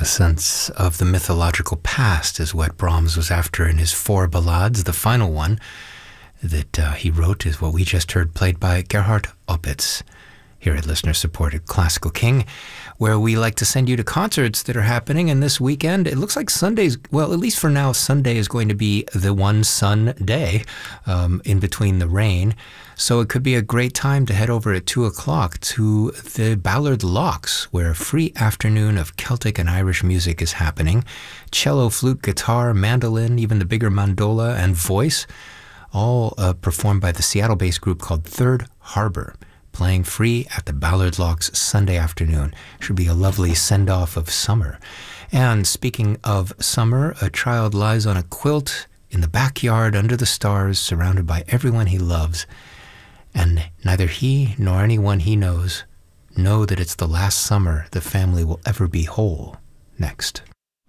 sense of the mythological past is what Brahms was after in his four ballades. The final one that he wrote is what we just heard, played by Gerhard Opitz, here at listener-supported Classical King, where we like to send you to concerts that are happening. And this weekend, it looks like Sunday's, well, at least for now, Sunday is going to be the one sun day in between the rain. So it could be a great time to head over at 2 o'clock to the Ballard Locks, where a free afternoon of Celtic and Irish music is happening. Cello, flute, guitar, mandolin, even the bigger mandola, and voice, all performed by the Seattle-based group called Third Harbor, playing free at the Ballard Locks Sunday afternoon. Should be a lovely send-off of summer. And speaking of summer, a child lies on a quilt in the backyard under the stars, surrounded by everyone he loves. And neither he nor anyone he knows know that it's the last summer the family will ever be whole. Next.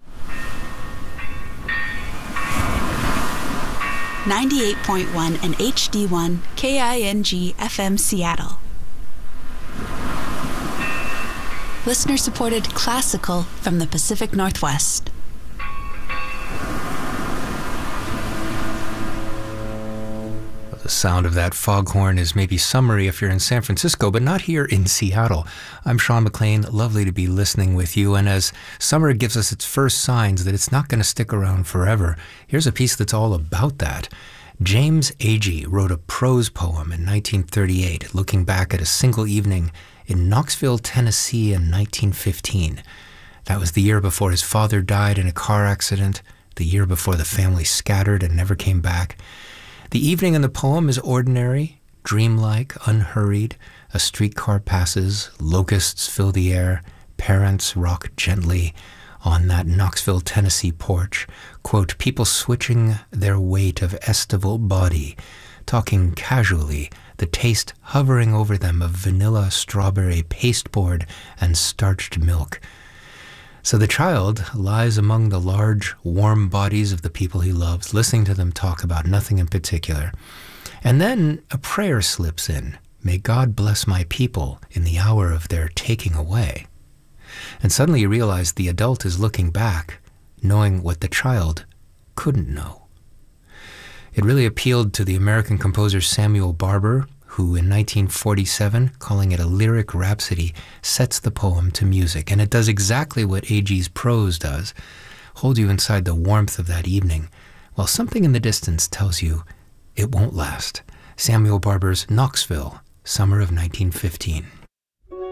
98.1 and HD1 KING FM Seattle. Listener-supported classical from the Pacific Northwest. The sound of that foghorn is maybe summery if you're in San Francisco, but not here in Seattle. I'm Sean McLean. Lovely to be listening with you. And as summer gives us its first signs that it's not going to stick around forever, here's a piece that's all about that. James Agee wrote a prose poem in 1938, looking back at a single evening in Knoxville, Tennessee in 1915. That was the year before his father died in a car accident, the year before the family scattered and never came back. The evening in the poem is ordinary, dreamlike, unhurried. A streetcar passes, locusts fill the air, parents rock gently on that Knoxville, Tennessee porch. Quote, people switching their weight of estival body, talking casually, the taste hovering over them of vanilla, strawberry, pasteboard, and starched milk. So the child lies among the large, warm bodies of the people he loves, listening to them talk about nothing in particular. And then a prayer slips in. May God bless my people in the hour of their taking away. And suddenly you realize the adult is looking back, knowing what the child couldn't know. It really appealed to the American composer Samuel Barber, who in 1947, calling it a lyric rhapsody, sets the poem to music. And it does exactly what Agee's prose does, hold you inside the warmth of that evening, while something in the distance tells you it won't last. Samuel Barber's Knoxville, summer of 1915.